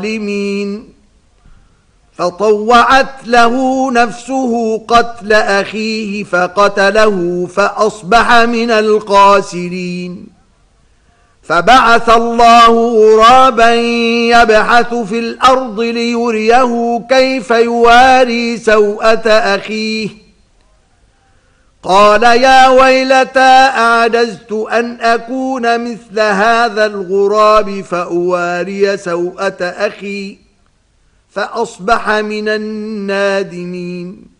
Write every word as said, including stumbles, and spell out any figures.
الظالمين فطوعت له نفسه قتل أخيه فقتله فأصبح من الخاسرين فبعث الله غرابا يبحث في الأرض ليريه كيف يواري سوءة أخيه قال يا ويلتى أعجزت أن أكون مثل هذا الغراب فأواري سوءة أخي فأصبح من النادمين